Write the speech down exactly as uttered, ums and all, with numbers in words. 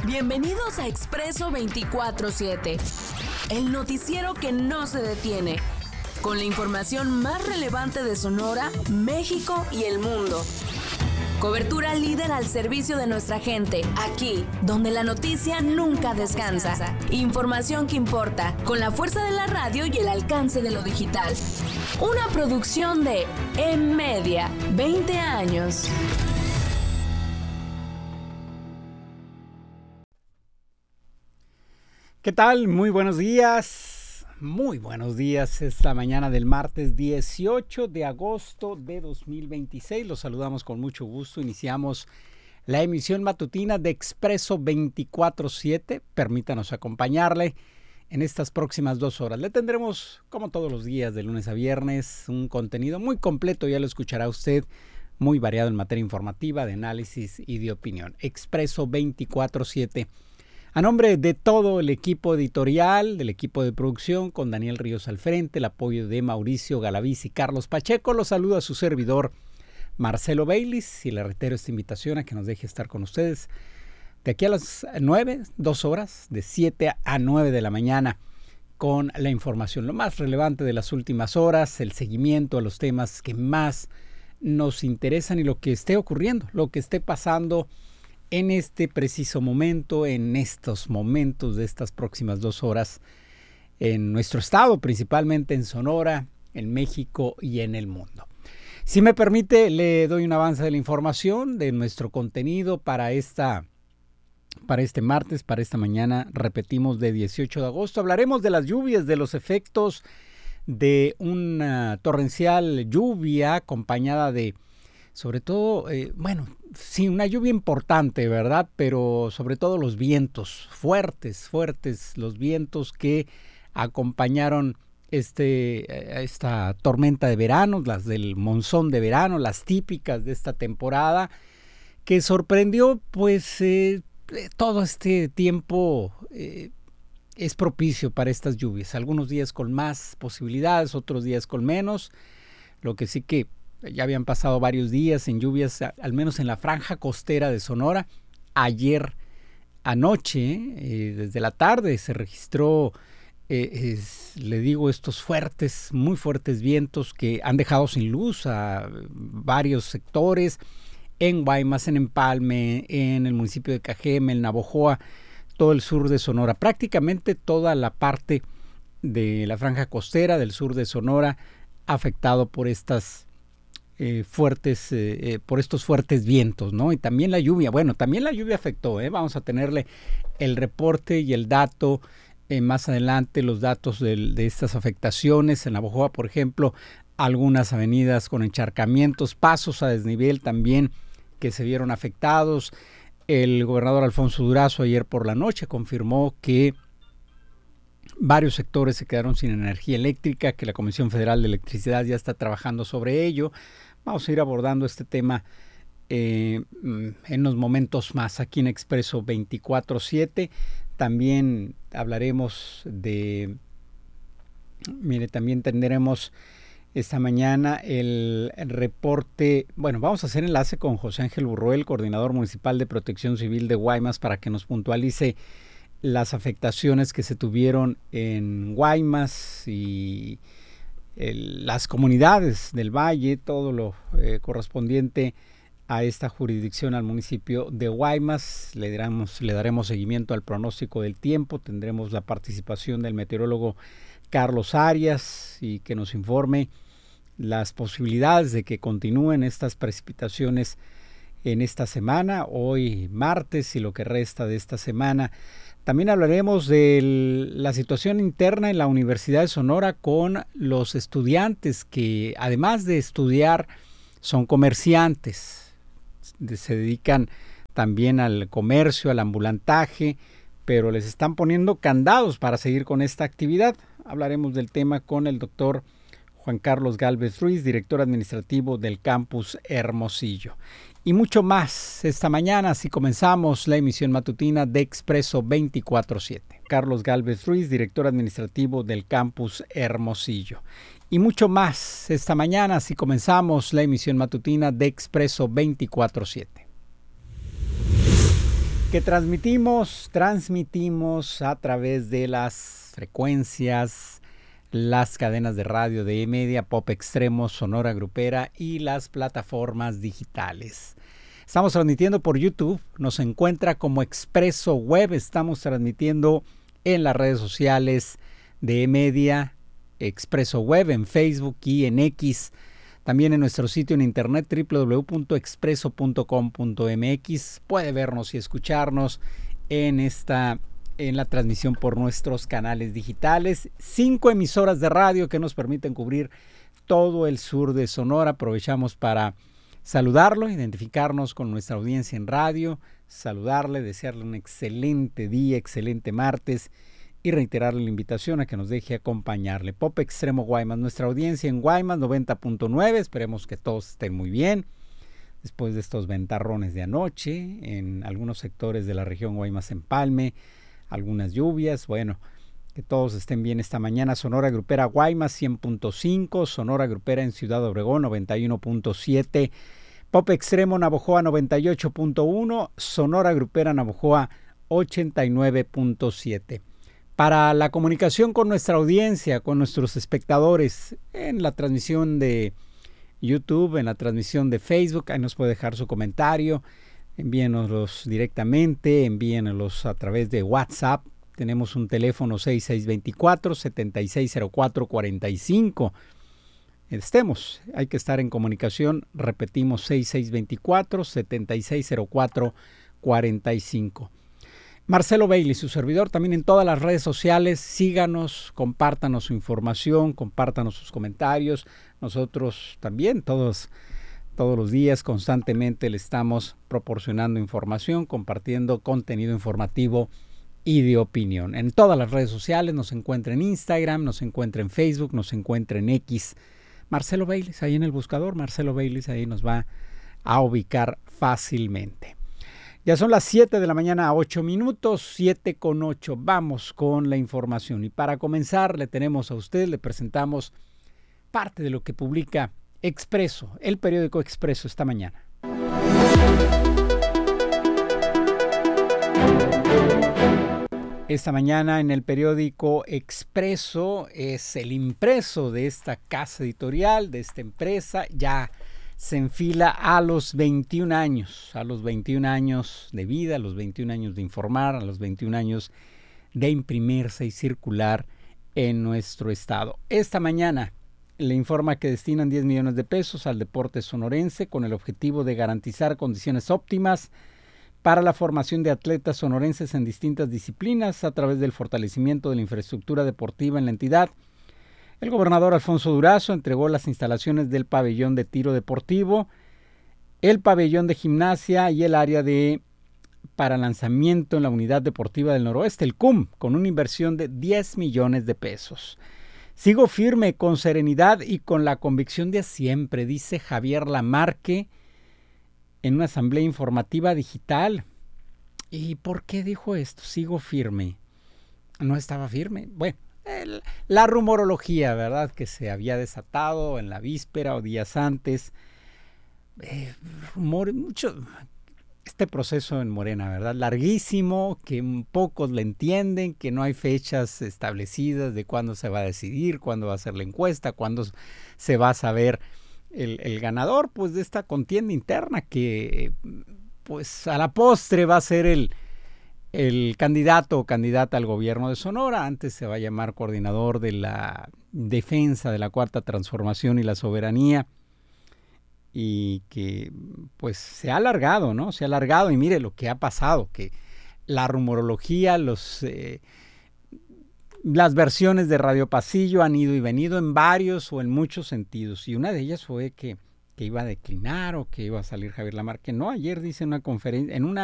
Bienvenidos a Expreso veinticuatro siete, el noticiero que no se detiene, con la información más relevante de Sonora, México y el mundo. Cobertura líder al servicio de nuestra gente, aquí, donde la noticia nunca descansa. Información que importa, con la fuerza de la radio y el alcance de lo digital. Una producción de En Media, veinte años. ¿Qué tal? Muy buenos días, muy buenos días esta mañana del martes dieciocho de agosto de dos mil veintiséis. Los saludamos con mucho gusto. Iniciamos la emisión matutina de Expreso veinticuatro siete. Permítanos acompañarle en estas próximas dos horas. Le tendremos, como todos los días, de lunes a viernes, un contenido muy completo, ya lo escuchará usted, muy variado en materia informativa, de análisis y de opinión. Expreso veinticuatro siete. A nombre de todo el equipo editorial, del equipo de producción, con Daniel Ríos al frente, el apoyo de Mauricio Galaviz y Carlos Pacheco, los saluda su servidor Marcelo Baylis y le reitero esta invitación a que nos deje estar con ustedes de aquí a las nueve, dos horas, de siete a nueve de la mañana, con la información, lo más relevante de las últimas horas, el seguimiento a los temas que más nos interesan y lo que esté ocurriendo, lo que esté pasando en este preciso momento, en estos momentos de estas próximas dos horas, en nuestro estado, principalmente en Sonora, en México y en el mundo. Si me permite, le doy un avance de la información de nuestro contenido para esta, para este martes, para esta mañana, repetimos, de dieciocho de agosto. Hablaremos de las lluvias, de los efectos de una torrencial lluvia acompañada de, sobre todo, eh, bueno, sí, una lluvia importante, ¿verdad? Pero sobre todo los vientos, fuertes, fuertes, los vientos que acompañaron este, esta tormenta de verano, las del monzón de verano, las típicas de esta temporada, que sorprendió, pues, eh, todo este tiempo eh, es propicio para estas lluvias. Algunos días con más posibilidades, otros días con menos, lo que sí que ya habían pasado varios días en lluvias, al menos en la franja costera de Sonora. Ayer anoche, eh, desde la tarde, se registró, eh, es, le digo, estos fuertes, muy fuertes vientos que han dejado sin luz a varios sectores, en Guaymas, en Empalme, en el municipio de Cajeme, en Navojoa, todo el sur de Sonora. Prácticamente toda la parte de la franja costera del sur de Sonora afectado por estas Eh, fuertes, eh, eh, por estos fuertes vientos, ¿no? Y también la lluvia, bueno, también la lluvia afectó, ¿eh? Vamos a tenerle el reporte y el dato eh, más adelante, los datos de, de estas afectaciones. En Navojoa, por ejemplo, algunas avenidas con encharcamientos, pasos a desnivel también que se vieron afectados. El gobernador Alfonso Durazo ayer por la noche confirmó que varios sectores se quedaron sin energía eléctrica, que la Comisión Federal de Electricidad ya está trabajando sobre ello. Vamos a ir abordando este tema eh, en unos momentos más aquí en Expreso veinticuatro siete. También hablaremos de, mire, también tendremos esta mañana el, el reporte, bueno, vamos a hacer enlace con José Ángel Burruel, coordinador municipal de Protección Civil de Guaymas, para que nos puntualice las afectaciones que se tuvieron en Guaymas y el, las comunidades del valle, todo lo eh, correspondiente a esta jurisdicción, al municipio de Guaymas. Le daremos, le daremos seguimiento al pronóstico del tiempo, tendremos la participación del meteorólogo Carlos Arias y que nos informe las posibilidades de que continúen estas precipitaciones en esta semana, hoy martes y lo que resta de esta semana. También hablaremos de la situación interna en la Universidad de Sonora con los estudiantes que, además de estudiar, son comerciantes. Se dedican también al comercio, al ambulantaje, pero les están poniendo candados para seguir con esta actividad. Hablaremos del tema con el doctor Juan Carlos Gálvez Ruiz, director administrativo del campus Hermosillo. Y mucho más esta mañana, así comenzamos la emisión matutina de Expreso veinticuatro siete. Carlos Gálvez Ruiz, director administrativo del campus Hermosillo. Y mucho más esta mañana, así comenzamos la emisión matutina de Expreso veinticuatro siete. que transmitimos, transmitimos a través de las frecuencias, las cadenas de radio de E-Media, Pop Extremo, Sonora Grupera y las plataformas digitales. Estamos transmitiendo por YouTube, nos encuentra como Expreso Web, estamos transmitiendo en las redes sociales de E-Media, Expreso Web, en Facebook y en X. También en nuestro sitio en internet doble u doble u doble u punto expreso punto com punto m x puede vernos y escucharnos en esta en la transmisión por nuestros canales digitales. Cinco emisoras de radio que nos permiten cubrir todo el sur de Sonora. Aprovechamos para saludarlo, identificarnos con nuestra audiencia en radio, saludarle, desearle un excelente día, excelente martes y reiterarle la invitación a que nos deje acompañarle. Pop Extremo Guaymas, nuestra audiencia en Guaymas noventa punto nueve, esperemos que todos estén muy bien después de estos ventarrones de anoche en algunos sectores de la región Guaymas-Empalme, algunas lluvias, bueno, que todos estén bien esta mañana. Sonora Grupera Guaymas cien punto cinco, Sonora Grupera en Ciudad Obregón noventa y uno punto siete, Pop Extremo Navojoa noventa y ocho punto uno, Sonora Grupera Navojoa ochenta y nueve punto siete. Para la comunicación con nuestra audiencia, con nuestros espectadores, en la transmisión de YouTube, en la transmisión de Facebook, ahí nos puede dejar su comentario, envíenoslos directamente, envíenoslos a través de WhatsApp. Tenemos un teléfono seis seis dos cuatro, siete seis cero cuatro cuatro cinco. Estemos, hay que estar en comunicación, repetimos seis seis dos cuatro, siete seis cero cuatro cuatro cinco. Marcelo Bailey, su servidor, también en todas las redes sociales, síganos, compártanos su información, compártanos sus comentarios. Nosotros también todos, todos los días constantemente le estamos proporcionando información, compartiendo contenido informativo y de opinión. En todas las redes sociales nos encuentra en Instagram, nos encuentra en Facebook, nos encuentra en X. Marcelo Bailey, ahí en el buscador, Marcelo Bailey, ahí nos va a ubicar fácilmente. Ya son las siete de la mañana, ocho minutos, siete con ocho. Vamos con la información. Y para comenzar, le tenemos a usted, le presentamos parte de lo que publica Expreso, el periódico Expreso, esta mañana. Esta mañana en el periódico Expreso es el impreso de esta casa editorial, de esta empresa, ya se enfila a los veintiún años, a los veintiún años de vida, a los veintiún años de informar, a los veintiún años de imprimirse y circular en nuestro estado. Esta mañana le informa que destinan diez millones de pesos al deporte sonorense con el objetivo de garantizar condiciones óptimas para la formación de atletas sonorenses en distintas disciplinas a través del fortalecimiento de la infraestructura deportiva en la entidad. El gobernador Alfonso Durazo entregó las instalaciones del pabellón de tiro deportivo, el pabellón de gimnasia y el área de para lanzamiento en la Unidad Deportiva del Noroeste, el C U M, con una inversión de diez millones de pesos. Sigo firme, con serenidad y con la convicción de siempre, dice Javier Lamarque en una asamblea informativa digital. ¿Y por qué dijo esto? Sigo firme. ¿No estaba firme? Bueno. El, la rumorología, ¿verdad?, que se había desatado en la víspera o días antes. Eh, rumor, mucho, este proceso en Morena, ¿verdad?, larguísimo, que pocos le entienden, que no hay fechas establecidas de cuándo se va a decidir, cuándo va a ser la encuesta, cuándo se va a saber el, el ganador, pues, de esta contienda interna que, pues, a la postre va a ser el El candidato o candidata al gobierno de Sonora. Antes se va a llamar coordinador de la defensa de la Cuarta Transformación y la Soberanía, y que pues se ha alargado, ¿no? Se ha alargado y mire lo que ha pasado, que la rumorología, los, eh, las versiones de Radio Pasillo han ido y venido en varios o en muchos sentidos, y una de ellas fue que, que iba a declinar o que iba a salir Javier Lamarque. No, ayer dice en una conferencia, en una